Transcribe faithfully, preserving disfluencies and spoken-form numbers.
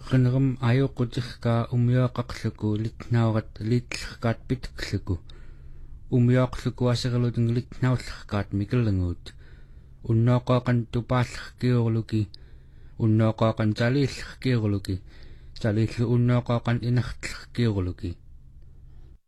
qinneram ayoqqutirkaa umiaqaqluku litnaurat liitlerkaat pitkluku umiaqluku aserlutung litnaullerkaat mikelnguut unnoqaqan tupaallerkiurluki unnoqaqan taliillerkiurluki taliillu unnoqaqan inertlerkiurluki